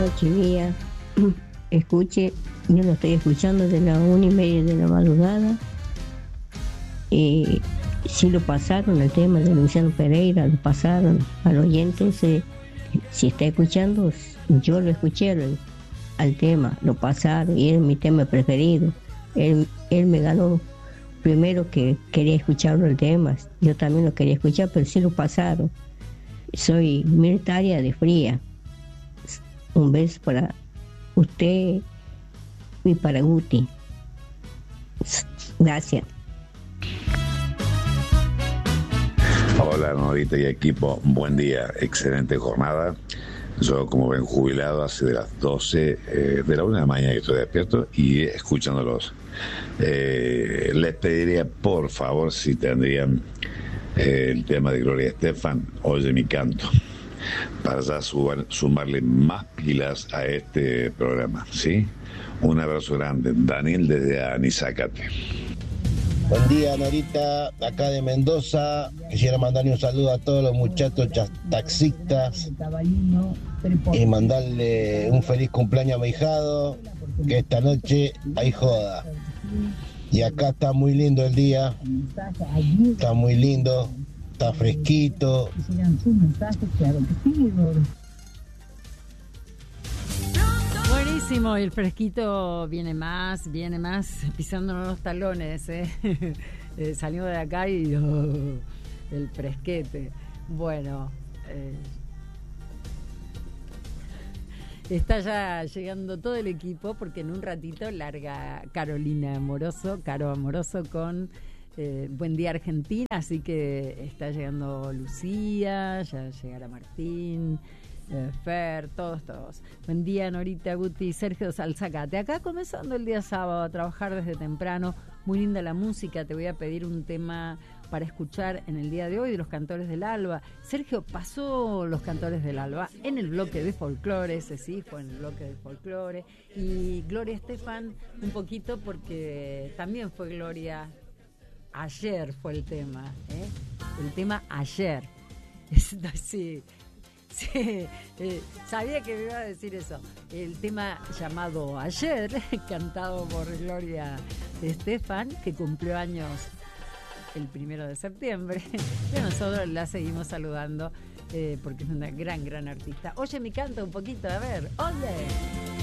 noche mía. Escuche, yo lo estoy escuchando de las 1:30 de la madrugada. Sí lo pasaron, el tema de Luciano Pereira, lo pasaron al oyente. Si está escuchando, yo lo escuché al tema, lo pasaron y es mi tema preferido. Él me ganó primero que quería escucharlo el tema. Yo también lo quería escuchar, pero sí lo pasaron. Soy militaria de Fría. Un beso para usted y para Guti. Gracias. Hola Norita y equipo, buen día, excelente jornada. Yo, como ven, jubilado hace de las 12 de la 1 de la mañana que estoy despierto y escuchándolos. Les pediría por favor si tendrían el tema de Gloria Estefan, Oye mi canto, para ya sumarle más pilas a este programa, ¿sí? Un abrazo grande, Daniel desde Anisacate. Buen día, Norita, acá de Mendoza. Quisiera mandarle un saludo a todos los muchachos taxistas y mandarle un feliz cumpleaños a mi hijado, que esta noche hay joda. Y acá está muy lindo el día, está muy lindo, está fresquito. Buenísimo, y el fresquito viene más, pisándonos los talones, salimos de acá y el fresquete. Bueno, está ya llegando todo el equipo porque en un ratito larga Caro Amoroso con Buen Día Argentina, así que está llegando Lucía, ya llegará Martín, Fer, todos. Buen día, Norita, Guti, Sergio Salzacate. Acá comenzando el día sábado a trabajar desde temprano. Muy linda la música. Te voy a pedir un tema para escuchar en el día de hoy de los Cantores del Alba. Sergio pasó los Cantores del Alba en el bloque de folclore, ese sí, fue en el bloque de folclore. Y Gloria Estefan un poquito porque también fue Gloria. Ayer fue el tema, el tema ayer. Sí. Sí, sabía que me iba a decir eso. El tema llamado Ayer, cantado por Gloria Estefan, que cumplió años el 1 de septiembre. Y nosotros la seguimos saludando porque es una gran artista. Oye, mi canto un poquito, a ver. ¡Ole!